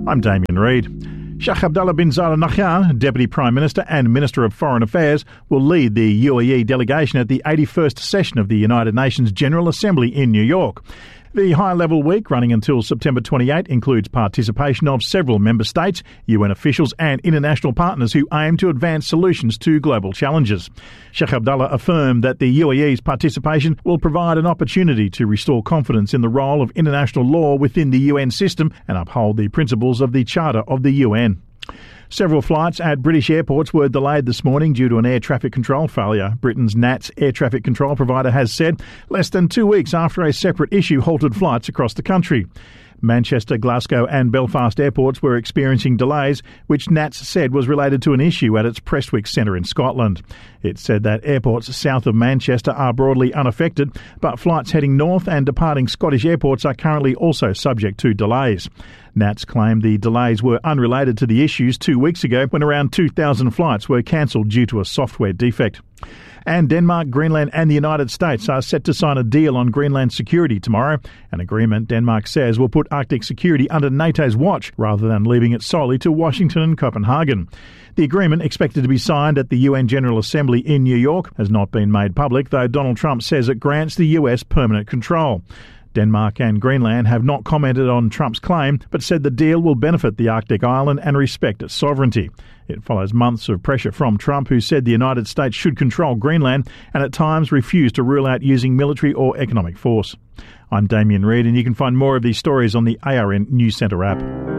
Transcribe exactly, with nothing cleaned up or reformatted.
I'm Damien Reid. Sheikh Abdullah bin Zayed Al Nahyan, Deputy Prime Minister and Minister of Foreign Affairs, will lead the U A E delegation at the eighty-first session of the United Nations General Assembly in New York. The high-level week, running until September twenty-eighth, includes participation of several member states, U N officials and international partners who aim to advance solutions to global challenges. Sheikh Abdullah affirmed that the U A E's participation will provide an opportunity to restore confidence in the role of international law within the U N system and uphold the principles of the Charter of the U N. Several flights at British airports were delayed this morning due to an air traffic control failure. Britain's N A T S air traffic control provider has said less than two weeks after a separate issue halted flights across the country. Manchester, Glasgow and Belfast airports were experiencing delays, which N A T S said was related to an issue at its Prestwick Centre in Scotland. It said that airports south of Manchester are broadly unaffected, but flights heading north and departing Scottish airports are currently also subject to delays. N A T S claimed the delays were unrelated to the issues two weeks ago when around two thousand flights were cancelled due to a software defect. And Denmark, Greenland and the United States are set to sign a deal on Greenland security tomorrow, an agreement Denmark says will put Arctic security under NATO's watch rather than leaving it solely to Washington and Copenhagen. The agreement, expected to be signed at the U N General Assembly in New York, has not been made public, though Donald Trump says it grants the U S permanent control. Denmark and Greenland have not commented on Trump's claim, but said the deal will benefit the Arctic island and respect its sovereignty. It follows months of pressure from Trump, who said the United States should control Greenland and at times refused to rule out using military or economic force. I'm Damien Reid, and you can find more of these stories on the A R N News Centre app.